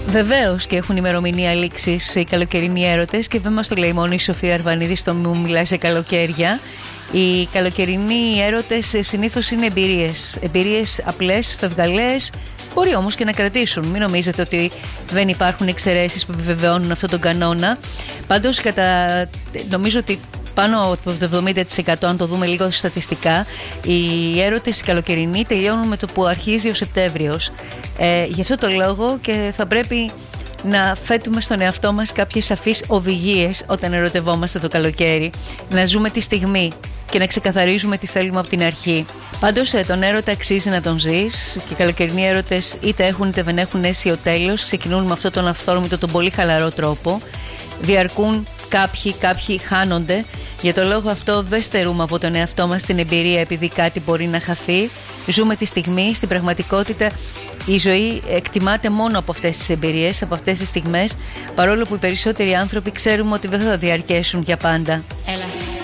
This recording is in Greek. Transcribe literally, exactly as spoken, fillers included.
Βεβαίως και έχουν ημερομηνία λήξης οι καλοκαιρινοί έρωτες και δεν μας το λέει μόνο η Σοφία Αρβανίδη στο Μου Μιλάς σε Καλοκαίρια. Οι καλοκαιρινοί έρωτες συνήθως είναι εμπειρίες. Εμπειρίες απλές, φευγαλές, μπορεί όμως και να κρατήσουν. Μην νομίζετε ότι δεν υπάρχουν εξαιρέσεις που επιβεβαιώνουν αυτόν τον κανόνα. Πάντως, κατά, νομίζω ότι πάνω από το εβδομήντα τοις εκατό, αν το δούμε λίγο στατιστικά, οι έρωτες οι καλοκαιρινοί τελειώνουν με το που αρχίζει ο Σεπτέμβριος. Ε, γι' αυτό το λόγο και θα πρέπει να θέτουμε στον εαυτό μας κάποιες σαφείς οδηγίες όταν ερωτευόμαστε το καλοκαίρι. Να ζούμε τη στιγμή και να ξεκαθαρίζουμε τι θέλουμε από την αρχή. Πάντως τον έρωτα αξίζει να τον ζεις και οι καλοκαιρινοί έρωτες είτε έχουν είτε δεν έχουν αίσιο τέλος. Ξεκινούν με αυτόν τον αυθόρμητο, τον πολύ χαλαρό τρόπο. Διαρκούν κάποιοι, κάποιοι χάνονται. Για το λόγο αυτό δεν στερούμε από τον εαυτό μας την εμπειρία επειδή κάτι μπορεί να χαθεί. Ζούμε τη στιγμή, στην πραγματικότητα η ζωή εκτιμάται μόνο από αυτές τις εμπειρίες, από αυτές τις στιγμές, παρόλο που οι περισσότεροι άνθρωποι ξέρουμε ότι δεν θα διαρκέσουν για πάντα.